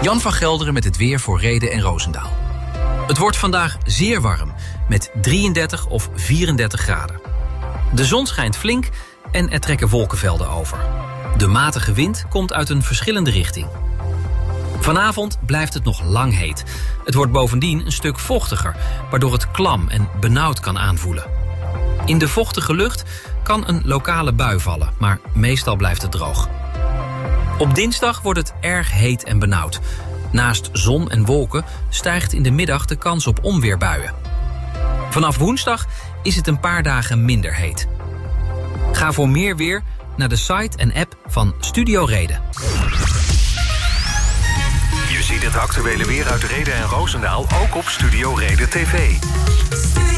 Jan van Gelderen met het weer voor Rheden en Roosendaal. Het wordt vandaag zeer warm, met 33 of 34 graden. De zon schijnt flink en er trekken wolkenvelden over. De matige wind komt uit een verschillende richting. Vanavond blijft het nog lang heet. Het wordt bovendien een stuk vochtiger, waardoor het klam en benauwd kan aanvoelen. In de vochtige lucht kan een lokale bui vallen, maar meestal blijft het droog. Op dinsdag wordt het erg heet en benauwd. Naast zon en wolken stijgt in de middag de kans op onweerbuien. Vanaf woensdag is het een paar dagen minder heet. Ga voor meer weer naar de site en app van Studio Reden. Je ziet het actuele weer uit Rheden en Roosendaal ook op Studio Reden TV.